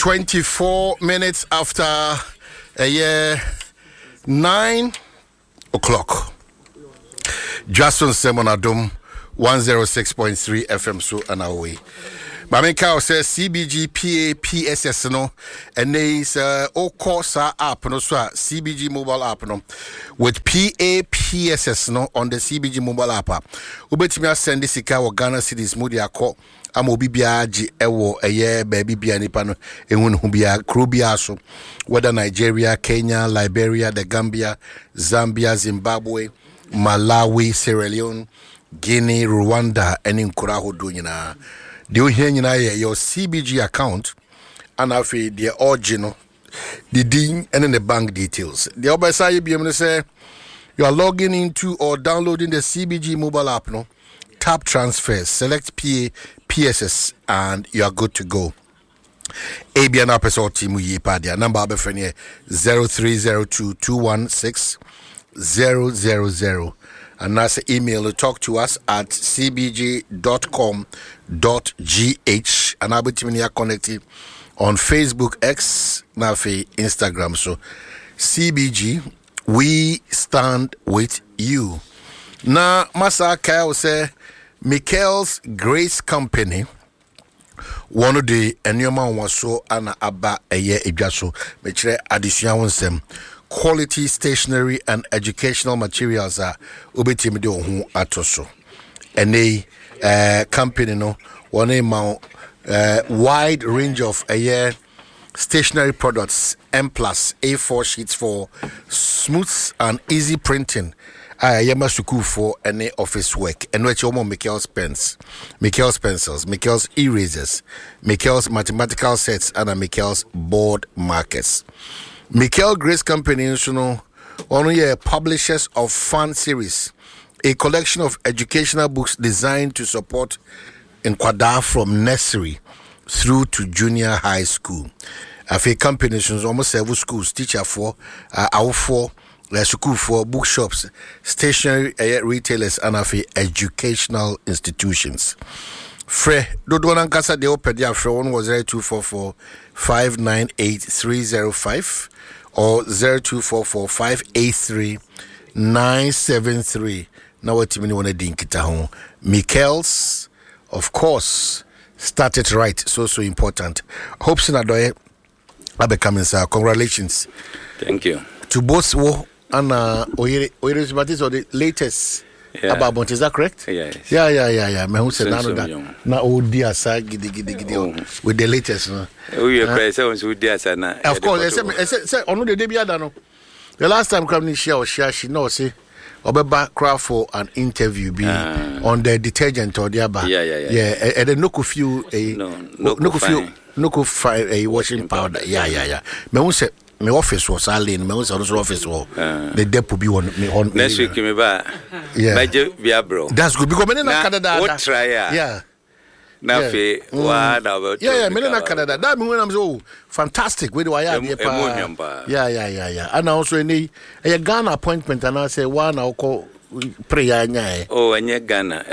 24 minutes after a year 9 o'clock. Jason Semonadum 106.3 FM so an away. Mamika says CBG PA PSS no and there is Okosa app no so CBG mobile app no with PA PSS no on the CBG mobile app. Ubetimi send this ika wa Ghana cities mudi akọ ama obi bia agi ewo eye baby bia nipa no ehun hu bia kro bia so whether Nigeria, Kenya, Liberia, the Gambia, Zambia, Zimbabwe, Malawi, Sierra Leone, Guinea, Rwanda and in Kurahodo nyina. The ohia your CBG account and afi the original the ding and then the bank details. The obasa you be able to say you are logging into or downloading the CBG mobile app no. Tap transfers, select PA PSS and you are good to go. ABN episode team ye padia number abefrenie 0302 216 000 and that's the email to talk to us at cbg.com.gh and I'll be connected on Facebook, X, Nafi, Instagram. So CBG, we stand with you. Now, Masa Kyle say Michael's Grace Company. One of the enyoma was so ana aba eye edwaso mechire adesua wonsem quality stationery and educational materials are obetimi de ho atoso ene company no one ma wide range of stationery products M+ A4 sheets for smooth and easy printing yama suku for any office work and which omo Michael's pens, Michael's pencils, Michael's erasers, Michael's mathematical sets and Michael's board markers. Michael Grace Company only publishers of Fun Series, a collection of educational books designed to support in Kwada from nursery through to junior high school. A company almost several schools teacher for our for school for bookshops, stationery retailers, and educational institutions. Fre Dodwana Kasa de Opedia Fre was 0244 598 305 or 0244 583 973. Now what you mean when I dink it home? Michael's, of course, started right. So important. Hopes in Adoye are becoming sir. Congratulations. Thank you. To both and Oyere Baptist or the latest about is that correct? Yes. Yeah. Me who said na odia sa gidi with the latest. We present with the sana. Of course, say onu the debia da no. The last time come share she know say obeba craft for an interview be on the detergent or the aba. Yeah. And then no few a washing powder. Yeah. Me who said my office was alien. My office was the depot be on me on next week. Me ba, bro. That's good because me na Canada. What try? Yeah. Now fe what about? Yeah. Me na Canada. That mean when I'm so fantastic. Where do I have? Yeah. And also any a Ghana appointment and I say one I'll call prayer nya. Oh, anya Ghana.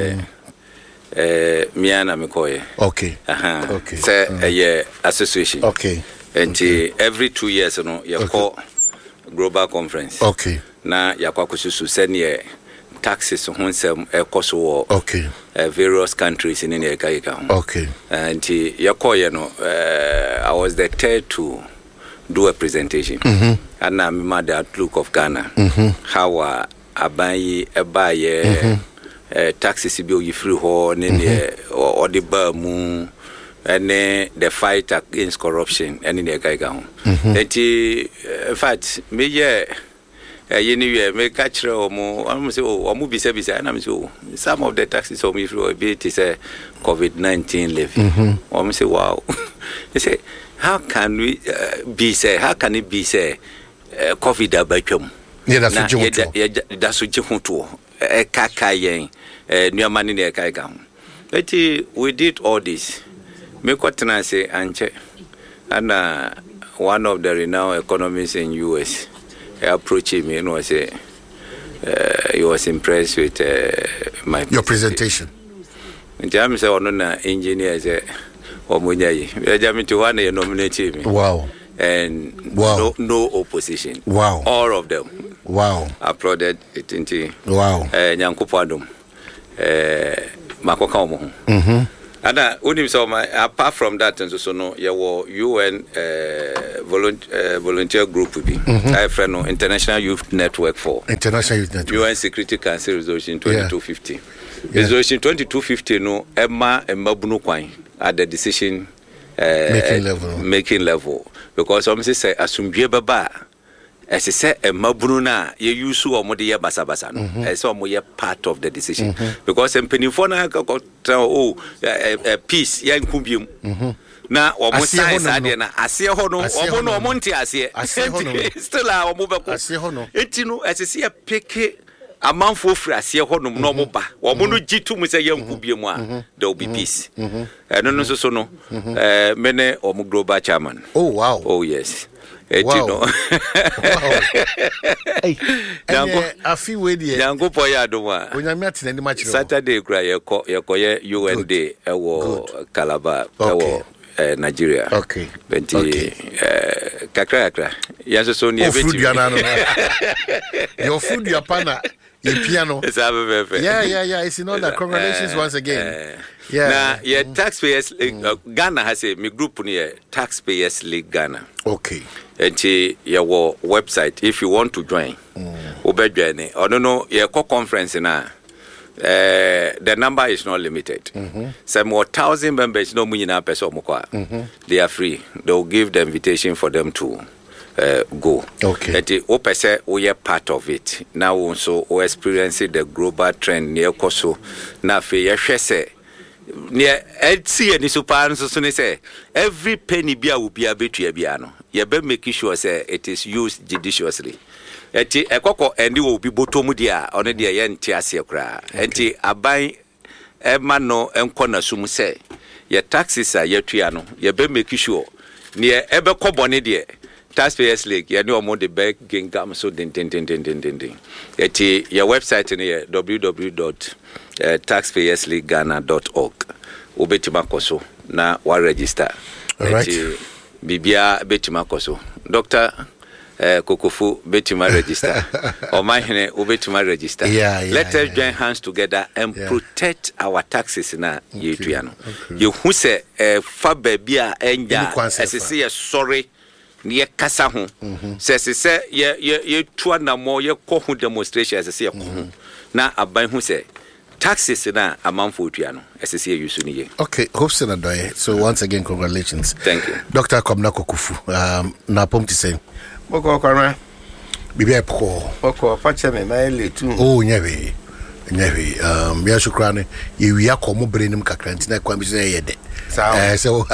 Miana Mikoye. Okay. Okay. Say association. Okay. And every 2 years, you call global conference. Okay. Na yakwakususu send ye taxes on some cost war. Okay. Various countries in the Kaika. Okay. And I was the third to do a presentation. And now I'm the outlook of Ghana. How abaye taxes be free horn or the Bamu. And the fight against corruption and in the Gaiga. In fact, me you may catch or more almost or movie service and I'm so some of the taxes on me through a bit is a COVID-19 levy. Or say wow. They say, how can we be say, how can it be say COVID abacum? Yeah, that's what you want to. That's what you want to. A kakayen, new money in the Gaiga. But we did all this. Me kwatena say anche and one of the renowned economists in US approached me and was say he was impressed with your presentation. And I say one engineer say Omunyayi. Ejamiti one you nominated me. Wow. And no opposition. Wow. All of them. Wow. Applauded it into Wow. Makoka omo. And unim so apart from that and so no UN volunteer group bi. I friend no International Youth Network for UN Security Council Resolution 2250. Resolution 2250 no Emma bunu kwan at the decision making level because some say asumdwe baba as I say Emma na ye use omo de basa no as omo ye part of the decision because empenifo na peace ya nkubium na omo science ade na ase ho no omo no omo nti ase still a omo beko enti no as I say pick amanfo free ase ho no no omo ba omo no gitu mu say ya nkubium a there will be peace no so no mene omo global chairman. Oh wow. Oh yes. Wow. I feel with you. Yango poya doma. Onyame atene ni match. Saturday kra ye UN Day ewo Calabar ewo Nigeria. Okay. Kakra. Yanso so ni ebeti. Your food your pana. Your piano. Yeah. It's in order. Congratulations once again. Now, Taxpayers League Ghana has a group near Taxpayers League Ghana. Okay. And your website if you want to join. Obejene. I don't know your conference now. The number is not limited. Some more 1,000 members no munyina peso mukwa. They are free. They will give the invitation for them to go. Okay. That opese we are part of it. Now also we experience the global trend near Koso. Na fe yehwese near see any super so say every penny bia will be a bit bia no. You be making sure say it is used judiciously. Eti ekoko endi will be botomu dia on dia ye nti ase kra. Enti aban ema no enko na sum say ye taxes a ye tua no ye be making sure near ebe kobone dia Taxpayers League, you know more the back gingam so din. Eti your website near www.taxpayersleagueghana.org. Ubetima koso na wa register. Right. Bibia betima koso. Dr. Kokofu betima register. Omahine ubetima register. Let us join hands together and protect our taxes na yetuano. You who say fabe bia enja SC sorry. Ye kasa ho se ye tua na mo ye ko ho demonstration as se ko na aban ho se taxes na amanfo tua no as se use ni ye. Okay, hope so na doye. So once again congratulations. Thank you. Dr. Kwabena Kokofu. Na pom ti say boko kwara bibia poko fache me na ele tu. Oh nyewe ya shukra ne ye wi akomo brenim kakra ntina kwa bi se ye de. So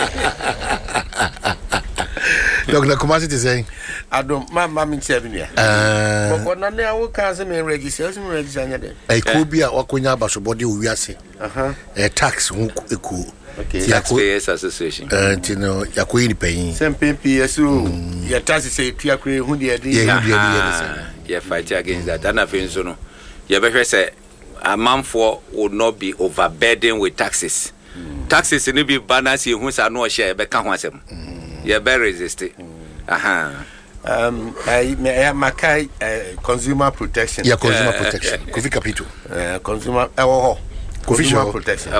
Dr. Kumasi is saying, I don't, my mammy seven years. But what now I will cancel me register. I could be a Wakunya Basubodi, we are saying, a tax won't cool. Taxpayers Association. You know, Yakuini paying. Some PPSU, your taxes say, Tiakri, who did you fight against that. And I think so. No, you better say a month for would not be overburdened with taxes. Taxes in the banners, you who are no share, but can't want them. You better resist it. I Makai consumer protection. Yeah, consumer protection. Kofi Kapito. Consumer protection.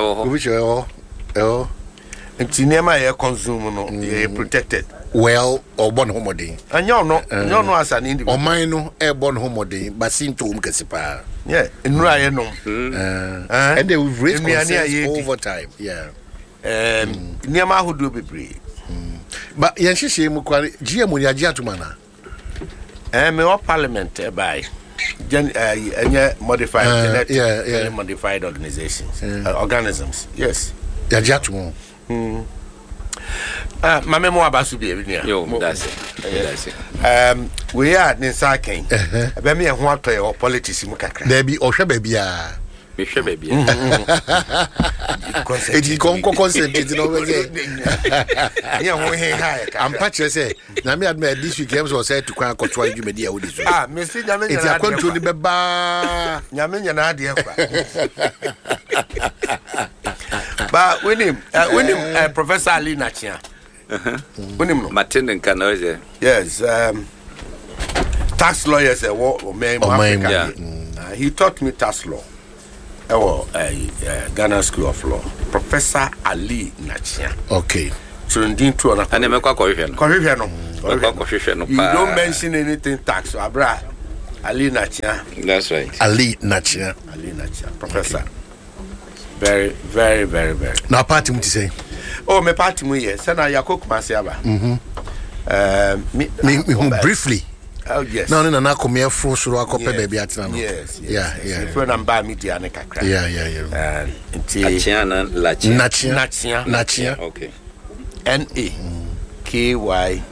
And cinema air consumer no protected. Well, or born homody. And you know as an individual. Or mine airborne homody, but seem to umkasipa. Yeah, in Ryan. And they will raise concerns over time. Yeah. Niama who do be brave. But Yanshishi Mukwari, Giamunia Giatumana. Me or parliament by modified modified organizations, organisms. Yes. Yajatumo. My memoir about be that's it. We are in Saking. Be me and what or politics in Mukaka. There be Osha baby. Baby. It is concentrated over there. I'm patching say, Nami admit this week games was said to cry control you media. Mr. Yamin, it's a control the baba. Yamin, But when him Professor Ali Nachia. When him Martin can yes, tax lawyers he taught me tax law. Ghana School of Law. Professor Ali Nachia. Okay. So you don't mention anything tax. Abra Ali Nachia. That's right. Ali Nachia, Professor. Okay. Very, very, very, very. Now, party to say. Oh, my party, yes. Sana Yakok Masiaba. Briefly. Oh, yes. No, come here for so I copy baby at now. Yes. Yeah. When I'm by media, yeah. Nachia. Okay. NAKYEA.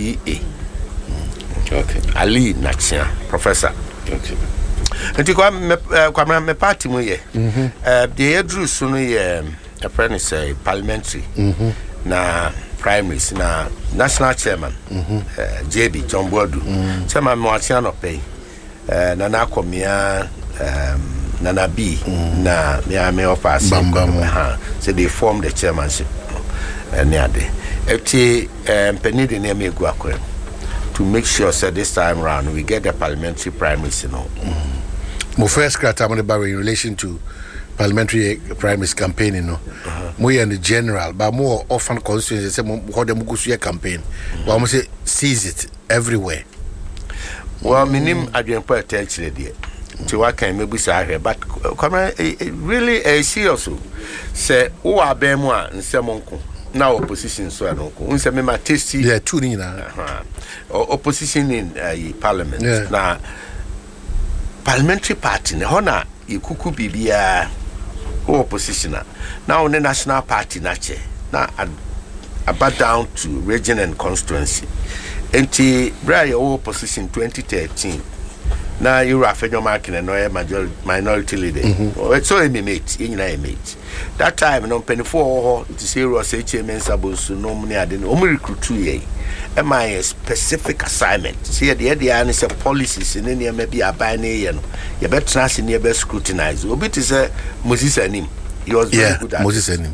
Okay. Ali Nachia, Professor. Okay. Nti kwa me party mu ye the Andrew sunu ye apprentice parliamentary na primaries na national chairman JB John Boadu chairman mo atia no pay na na komia na na B na me office so they formed the chairmanship neade eti penny de name egu akwem to make sure that this time round we get the parliamentary primaries, you know. My first crack in relation to parliamentary primaries campaign, you know. More in the general, but more often constituencies say how them go to campaign. But I must say seize it everywhere. Well, minim adwen po attention there. To what can maybe say here, but come really serious. Say who are bemu a nsemonko. Now opposition so no ko unse me ma tasty yeah two ni na opposition in parliament na parliamentary party ne hona ikuku bibia opposition now on the national party na che na about down to region and constituency enti bra your opposition 2013 na you afenyo marking no minority leader so emate emate that time no penny for to say Ross HMN Sabos no money ade no recruit ye my specific assignment see the answer policies in any maybe aban ye no you better trust in your best scrutinize obi to say Moses anim he was very good at Moses anim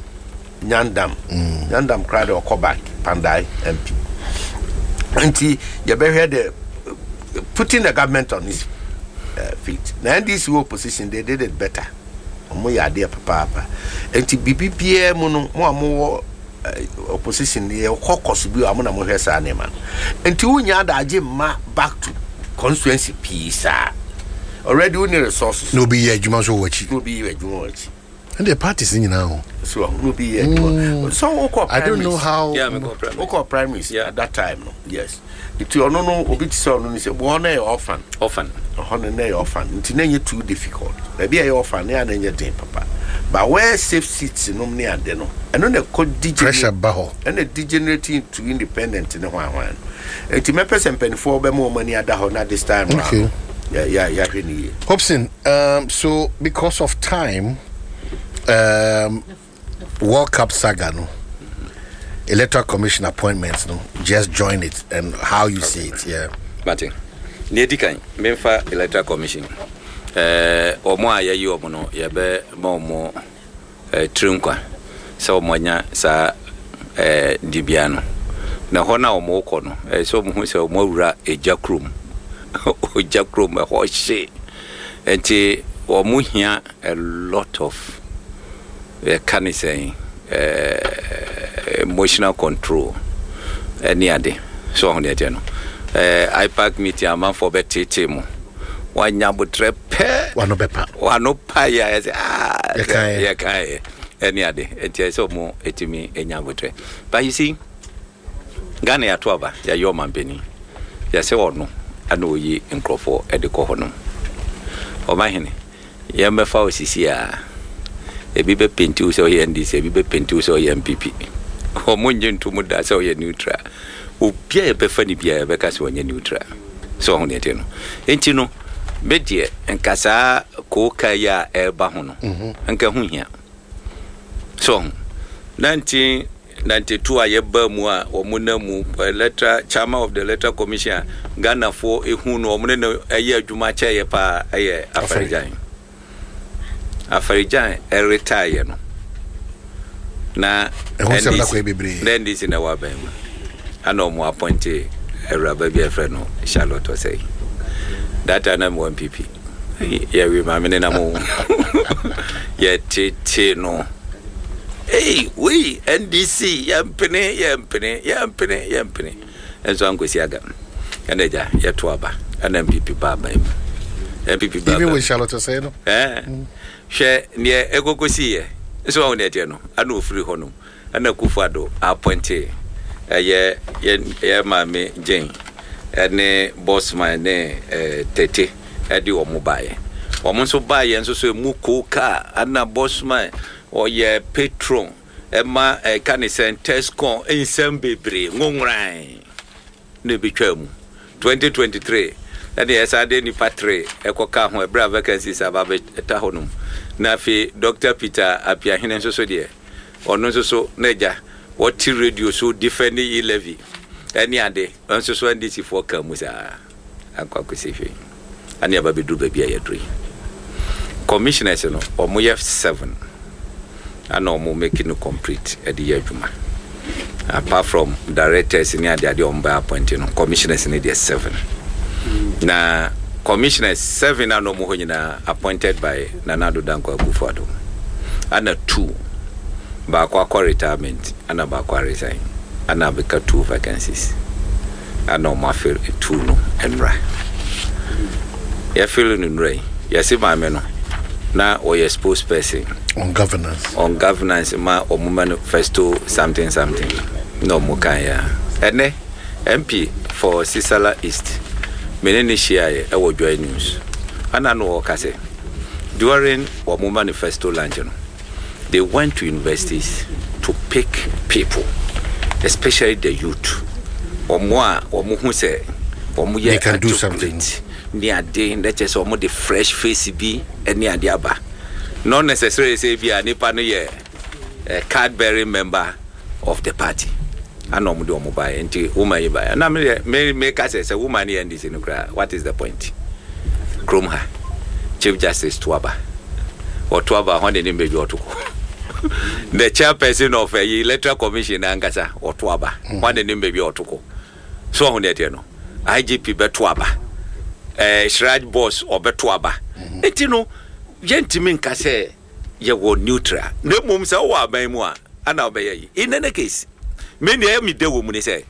Nyandam cried or back Pandai MP anti you better the putting the government on his feet. Now this opposition they did it better. Omo ya dey papa. Enti BBPM no mo opposition dey kokos bi amo na mo hwesa na man. Enti unya da age ma back to constituency peace. Already we need resources. No be here adwuma so wachi. No be here adwuma wachi. And the parties in now. So no be here. So I don't know how. Yeah, me go primaries at that time no. Yes. It you no obi ti say no say one orphan nti na too difficult maybe a orphan na na den papa but where safe seats no me ade no eno na co pressure baho and degenerating to independent ne hwan enti me person penifo be mo money ada ho na this time round yeah hwani Hobson so because of time World Cup saga no Electoral Commission appointments, no, just join it and how you see it, yeah. Martin, Nedikan, Memfa Electoral Commission. Omo ayayi omo no yabe mo trinkwa. Sa omonya sa dibiano. Na hona omo ko no. So mo se omo wura ejakrom. Ojakrom e ho hye. Enti omo hia a lot of can I say emotional control any ade so on the no IPAC meeting am for betete mo wanya botre pe wano pa ya ya kai any ade enti so mo etimi enya botre but you see Ghana ya toaba ya yo mampeni ya se ono ana oyi nkrofo e de ko hono o ma hene ya mefa osisi a ebi be penti uso ye ndisi ebi be penti uso ye MPP o monje ntumu da so ye neutral o bia e be fani bia e be ka so ye neutral so ho ne te no enti no medie nkasa ko ka ya e ba ho no nka hu hia so 1992 aye ba mu a omunamu letter chairman of the Electoral Commission Ghana for ehu no omune no aye adwuma cha ye pa aye Afarijan retire no na NDC na wa ben ana mo appointed Eraba bi friend Charlotte was say that time I'm one PP yeah we ma me na mo yeah tete no hey we NDC yampene enso ankosi aga eneja yeto aba ana MPP ba MPP ba even with Charlotte say no hwe ne egogosi ye so won ete no ana ofiri ho no ana Kufuado appointed ye mame Jane ene bossman ne tete edi omo baye omo so baye nso so emu koka ana bossman oye patron ema kanisen Tescon ensem bebre ngonran ne betwam 2023 ade esade ni patre ekoka ho ebra vacancies ababe eta honum na fi Dr. Peter Apiahene nso so de ono nso so neja what radio so defending levy any ade nso so NDC for kamusa akwakusifi ani ababedu bia yedri commissioners no omoye 7 and omo making no complete at the adwuma apart from directors ni ade on by appointing no commissioners ni there 7 na commissioners 7 and omo ho nyina appointed by Nana Danko Kufuado and 2 ba kwa retirement ana ba kwa resign ana beka 2 vacancies ana ma feel 2 no enra ya feel no nrai ya se ma me no na o ye spokesperson on governance ma o manifesto something no mo kan ya ene MP for Sisala East menene share e wo joy news ana no o kase during o manifesto launch no they went to universities to pick people, especially the youth. They can do something. Near day, let's just almost the fresh face be any adiaba. Not necessarily say be a Nipano a card bearing member of the party. I know do mobile into woman by and I may make us as a woman in this in what is the point? Krumha, Chief Justice Tuaba or Tuaba Honey maybe or to the chairperson of a electoral commission angasa or Tuaba one name baby or to go so on that IGP Betuaba Shraj boss or Betuaba et you know gentlemen kase ye were neutral no mums our memoir and obey in any case many me de woman say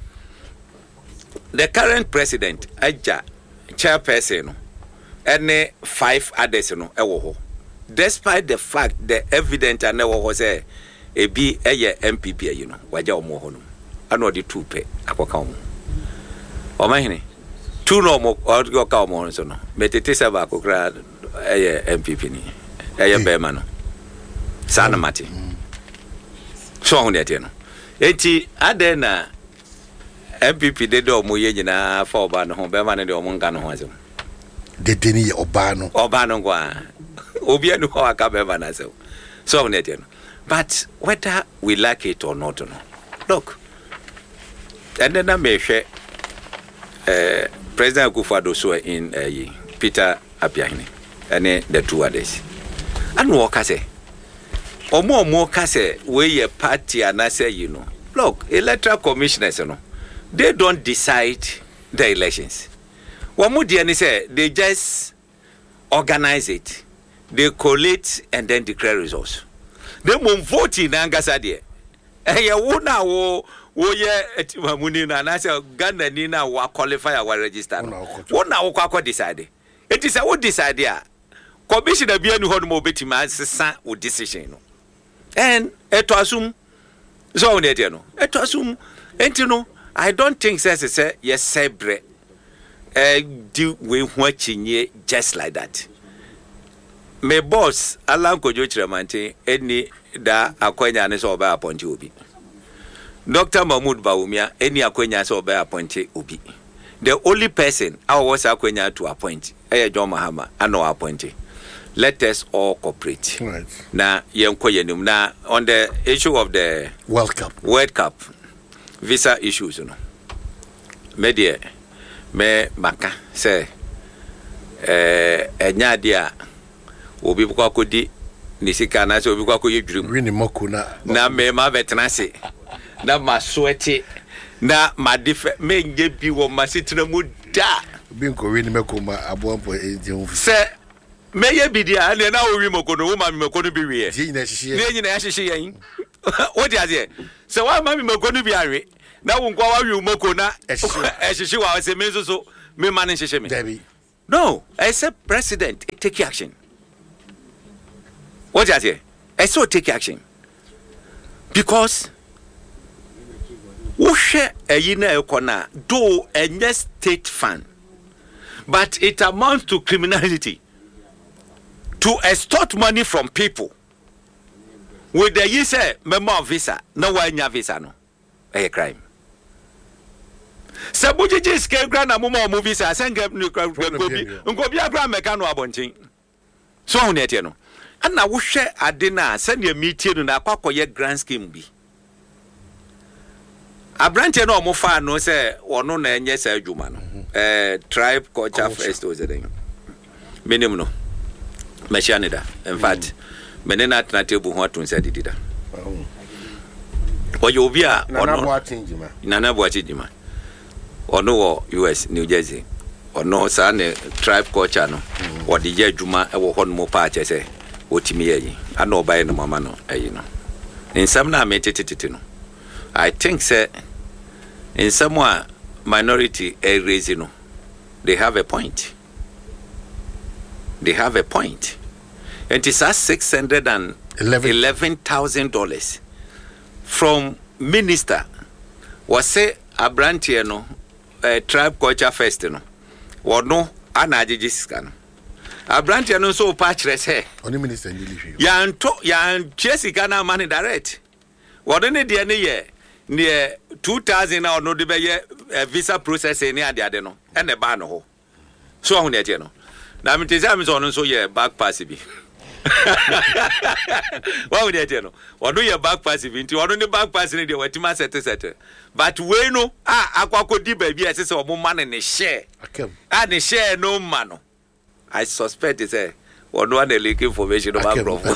the current president Aja chairperson and 5 others no ewo. Despite the fact the evidence and was a be a MPP, you know, waja omo I know the 2 pay akwakam. O mahini 2 no mo or go ka omo so no. Metete saba akokra MPP ni. Bema no. Sana mati. So on that no. Enti ade na MPP de do omo ye nyina fa oba no ho bema ne de omo nka no ho asem. De deni oba no kwa obianu ho akabeba na so on it but whether we like it or not no look and then I may share President Kufuado so in Peter Apiahene and the 2 others and what I say or more kase we a party and I say you know look electoral commissioners you know they don't decide the elections what Mudiani say they just organize it. They collate and then declare results. They won't vote in Angasade. Eh, wona wo ye etimamuni na na say Ghana ni na wa qualify our register. Wona wo kwa decide. It is a wo decide ya. Commissioner bia nu hono mo betima sesa wo decision no. And eto asum so on ete no. Eto asum enti no I don't think say yes sebre do we want chinye just like that. My boss, Alan Kojo Chiramante, any da akwenya ne so ba appoint obi. Dr. Mahmoud Bawumia, any akwenya so ba appoint obi. The only person I was akwenya to appoint, John Mahama, and no appointee. Let us all cooperate. Right. Na yenkoyenum na on the issue of the World Cup visa issues, you know. Media me maka say enya dia obi kwa kodi ni sika na so obi kwa koye dwurum we ni moko na me ma betena se na ma soete na ma defe me nje bi wo ma sitina mu da bi nko we ni meko ma abompo ejun se me ye bidia na na owi moko no wo ma meko no bi we ye nyina hihie ne nyina hihie yen wo dia de se wa ma meko no bi awe na wo nkwa wa wi moko na ehihie wa se me so me ma ne hihie me Debbie. No, as a president, take action. What is it? I saw take action. Because Ushe a yina ekona do a state fund, but it amounts to criminality. To extort money from people with the use memo visa, no one visa no. A crime. Sabuji jiske grana mumo movie sa senge ngobi agra meka no abontin so hu ne tie no ana wo hwe ade na sene meeting no na akwakoye grand scheme bi abrante no mo fa no se wono na enye sa adwuma no tribe culture festival zeden menim no meshanida in fact menena na table ho atun se didida oyo obi a nana bo atinjima ono wo US New Jersey ono sa ne tribe culture no wo de ye adwuma e wo ho no mo pa che se otimi ye ana obaye no mama no ayi no in some na metetete no I think say in some minority raising no they have a point and it is $611,000 from minister was say abrantie no tribe culture fest no wono ana agigisika no abrantie no so pa kire se oni minister ndilifi ya chesika na money direct wono ne de ne ye ne 2000 na ono de be ye visa process ni ade no ene ba no ho so ho ne tie no na me tese am so ono so ye back pass bi What would you know? What do your back passive into? What do the back pass in the Watima set? But we know, Aquaco di baby, I say, or man and a share. And a share no man. I suspect it's a one leak information about Bravo.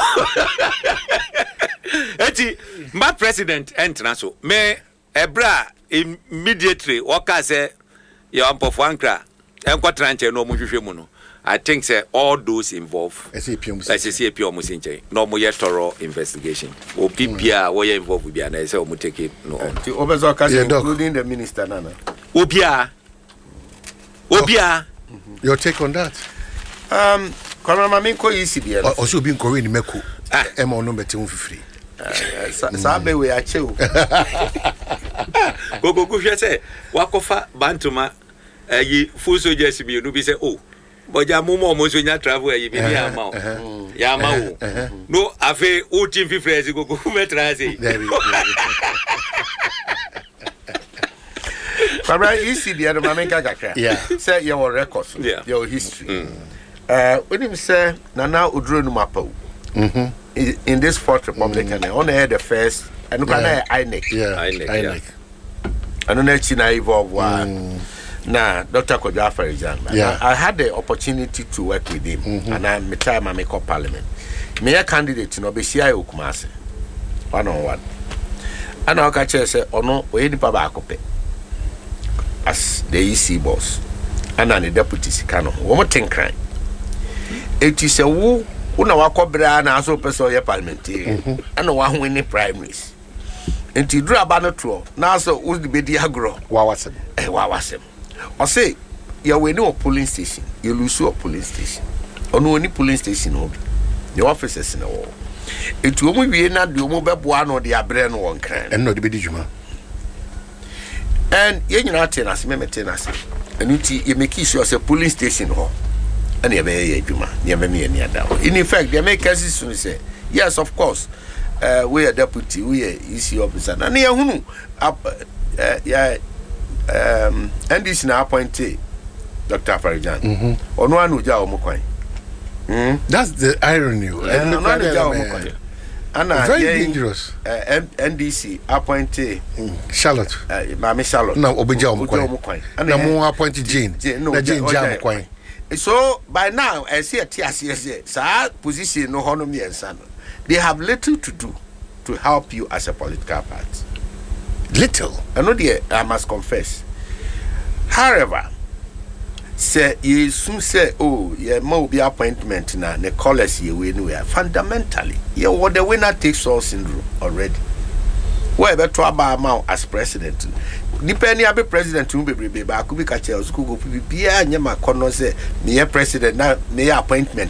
Eti, my president, Entraso, may a bra immediately, Waka say, your ump of Wankra, and Quatranche no Mushimuno. I think say all those involved SAP almost in change. No more thorough investigation. Or PPA where you involved with be and I say we take it no on. Including the minister Nana. Obia. Your take on that? Kwana maminko ECBL. Also being Korean Meku. Emma no better free. Sabe we achew. Go say wakofa bantuma yi full soldiers be no be say oh but ya mumo mo so nya travel e bi ya ma ya ma wo no afi o team fi friends go metra say Barbara ECD and mamenka kakra say your records your history when him say Nana Udronu Mapo in this Fourth Republic and on air the first and INEC INEC and on China evolve na Dr. Kojo Afarijan. I had the opportunity to work with him and I met time I make up parliament. Me a candidate no be share Kumasi. One on one. And I catch say ono we di baba akope. As the EC boss and the deputy sikano. Wo mo tin kran. It is a wo una wakobra na aso person ye parliamentary. And wa ho ni primaries. Enti dura ba no tro. Na so wo di be di agro. Wawasem. Wawasem. I say, you will know a polling station, you lose a polling station. Or no any polling station, your officers in the wall. It will be not the mobile one or the abrain one kind. And not the Bidijuma. And you're not telling us, Memetenas. And you make sure a polling station hall. And you may Juma, never me any other. In effect, they make cases soon say, yes, of course, we are deputy, we are EC officer. And near who up, and this now appointed Dr. Afarijan. Or no one who jaw Mokoi. That's the irony. And very dangerous. NDC appointed Charlotte. Mammy Charlotte. No, Obija Mokoi. And the more appointed Jane. No, Jane Mokoi. So by now, I see a TSS, sir, position no honor me and son. they have little to do to help you as a political party. Little. I know I must confess. However, say you soon say, oh, yeah, more be appointment na the callers you win. Fundamentally, yeah, what the winner takes all syndrome already. Whatever trouble as president. Depending on the president, to be I could be catch us, could go be a nyama corner say, me president now, me appointment